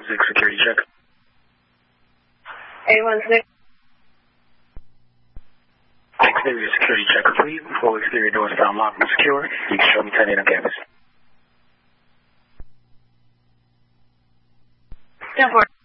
A16 security check. A16. Exterior security check complete. Full exterior doors found locked and secure. You can show me 10-8 on campus. 10-4.